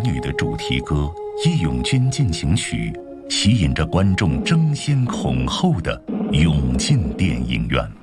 儿女》的主题歌《义勇军进行曲》吸引着观众争先恐后的涌进电影院。